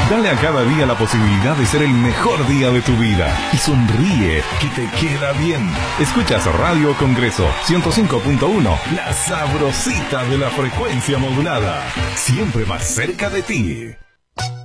Dale a cada día la posibilidad de ser el mejor día de tu vida. Y sonríe, que te queda bien. Escuchas Radio Congreso 105.1, la sabrosita de la frecuencia modulada. Siempre más cerca de ti.